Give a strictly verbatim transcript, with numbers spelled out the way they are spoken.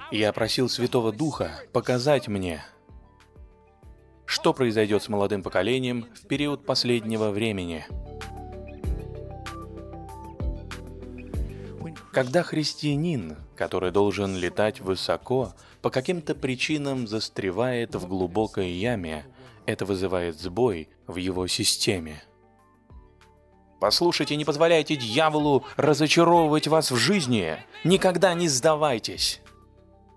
Я просил Святого Духа показать мне, что произойдет с молодым поколением в период последнего времени. Когда христианин, который должен летать высоко, по каким-то причинам застревает в глубокой яме, это вызывает сбой в его системе. Послушайте, не позволяйте дьяволу разочаровывать вас в жизни. Никогда не сдавайтесь.